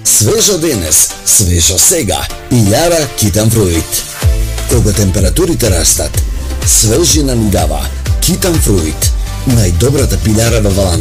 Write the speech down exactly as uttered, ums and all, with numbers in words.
Свежо денес, свежо сега. Пилјара Китан Фруит. Кога температурите растат, свежина ни дава Китан Фруит. Најдобрата пилјара во Валандија.